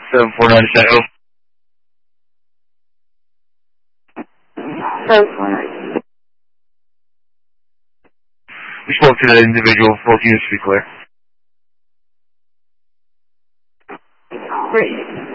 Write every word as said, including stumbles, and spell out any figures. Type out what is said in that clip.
seven four nine seven. seven four nine. We spoke to that individual. Both units to be clear. Great.